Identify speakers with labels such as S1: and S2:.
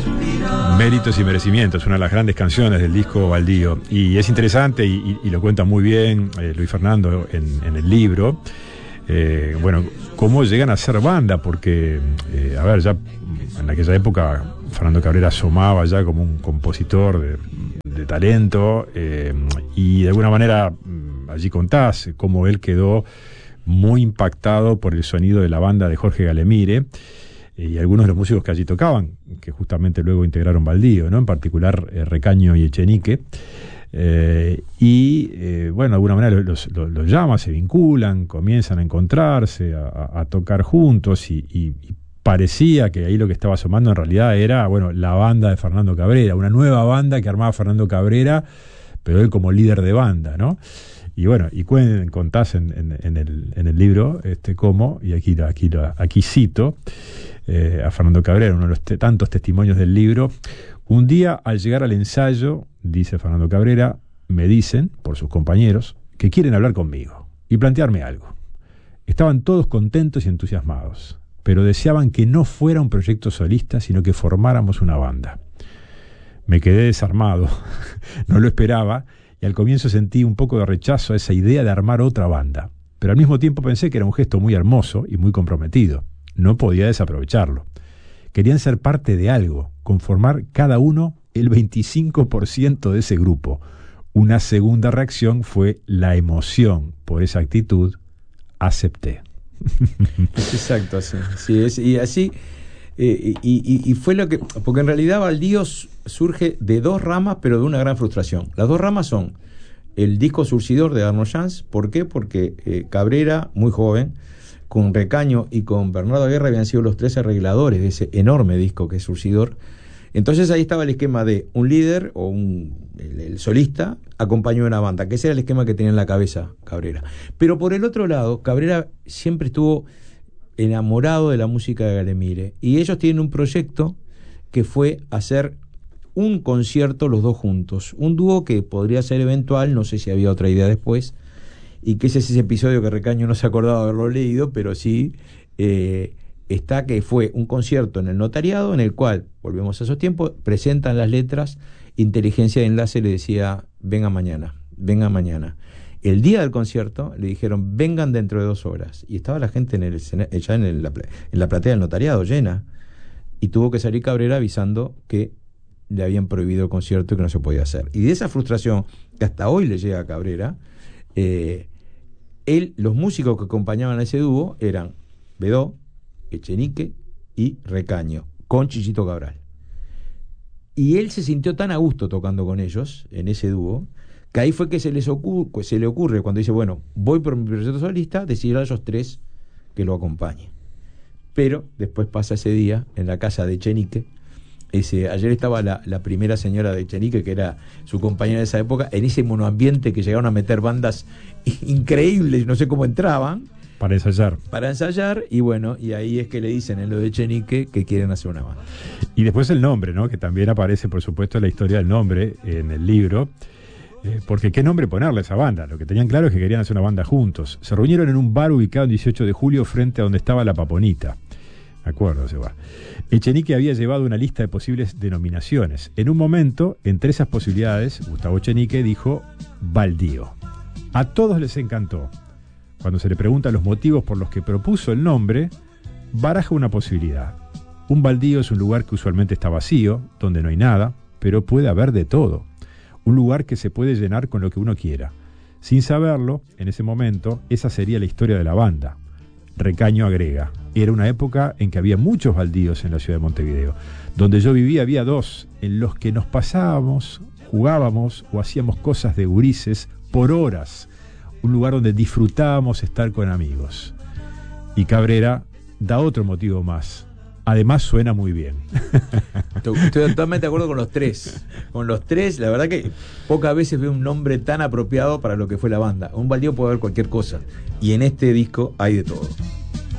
S1: Méritos y merecimientos, una de las grandes canciones del disco Baldío. Y es interesante, y lo cuenta muy bien Luis Fernando en el libro, bueno, cómo llegan a ser banda, porque, a ver, ya en aquella época Fernando Cabrera asomaba ya como un compositor de talento, y de alguna manera allí contás cómo él quedó muy impactado por el sonido de la banda de Jorge Galemire y algunos de los músicos que allí tocaban, que justamente luego integraron Baldío, ¿no? En particular Recaño y Echenique. Bueno, de alguna manera los llama, se vinculan, comienzan a encontrarse, a tocar juntos, y parecía que ahí lo que estaba asomando en realidad era, bueno, la banda de Fernando Cabrera, una nueva banda que armaba Fernando Cabrera, pero él como líder de banda, ¿no? Y bueno, y contás en el libro cómo, y aquí cito a Fernando Cabrera, uno de los tantos testimonios del libro: un día al llegar al ensayo, dice Fernando Cabrera, me dicen, por sus compañeros, que quieren hablar conmigo y plantearme algo. Estaban todos contentos y entusiasmados, pero deseaban que no fuera un proyecto solista, sino que formáramos una banda. Me quedé desarmado, no lo esperaba, y al comienzo sentí un poco de rechazo a esa idea de armar otra banda, pero al mismo tiempo pensé que era un gesto muy hermoso y muy comprometido. No podía desaprovecharlo. Querían ser parte de algo, conformar cada uno el 25% de ese grupo. Una segunda reacción fue la emoción por esa actitud. Acepté.
S2: Es exacto, así. Sí, y así, y fue lo que... Porque en realidad Baldío surge de dos ramas, pero de una gran frustración. Las dos ramas son el disco Surcidor de Arnold Jans. ¿Por qué? Porque Cabrera, muy joven, con Recaño y con Bernardo Guerra, habían sido los tres arregladores de ese enorme disco que es Surcidor. Entonces ahí estaba el esquema de un líder o el solista acompañó a una banda, que ese era el esquema que tenía en la cabeza Cabrera. Pero por el otro lado, Cabrera siempre estuvo enamorado de la música de Galemire, y ellos tienen un proyecto que fue hacer un concierto los dos juntos, un dúo que podría ser eventual, no sé si había otra idea después, y que ese es ese episodio que Recaño no se acordaba de haberlo leído, pero sí está, que fue un concierto en el notariado en el cual, volvemos a esos tiempos, presentan las letras, Inteligencia de Enlace le decía, venga mañana. El día del concierto le dijeron, vengan dentro de 2 horas, y estaba la gente ya en la platea del notariado llena, y tuvo que salir Cabrera avisando que le habían prohibido el concierto y que no se podía hacer. Y de esa frustración que hasta hoy le llega a Cabrera, los músicos que acompañaban a ese dúo eran Bedó, Echenique y Recaño, con Chichito Cabral. Y él se sintió tan a gusto tocando con ellos, en ese dúo, que ahí fue que se le ocurre, cuando dice, bueno, voy por mi proyecto solista, decidir a ellos 3 que lo acompañen. Pero después pasa ese día en la casa de Echenique. Ayer estaba la primera señora de Echenique, que era su compañera de esa época, en ese monoambiente que llegaron a meter bandas increíbles, no sé cómo entraban.
S1: Para ensayar, y bueno, y ahí es que le dicen en lo de Echenique que quieren hacer una banda. Y después el nombre, ¿no? Que también aparece, por supuesto, en la historia del nombre en el libro, porque ¿qué nombre ponerle a esa banda? Lo que tenían claro es que querían hacer una banda juntos. Se reunieron en un bar ubicado el 18 de julio frente a donde estaba la Paponita. Me acuerdo, se va. Echenique había llevado una lista de posibles denominaciones. En un momento, entre esas posibilidades, Gustavo Echenique dijo Baldío. A todos les encantó. Cuando se le pregunta los motivos por los que propuso el nombre, baraja una posibilidad. Un baldío es un lugar que usualmente está vacío, donde no hay nada, pero puede haber de todo. Un lugar que se puede llenar con lo que uno quiera. Sin saberlo, en ese momento, esa sería la historia de la banda. Recaño agrega, era una época en que había muchos baldíos en la ciudad de Montevideo. Donde yo vivía había 2, en los que nos pasábamos, jugábamos o hacíamos cosas de gurises por horas. Un lugar donde disfrutábamos estar con amigos. Y Cabrera da otro motivo más. Además suena muy bien.
S2: Estoy totalmente de acuerdo con los 3. Con los 3, la verdad que pocas veces veo un nombre tan apropiado para lo que fue la banda. Un baldío puede haber cualquier cosa, y en este disco hay de todo.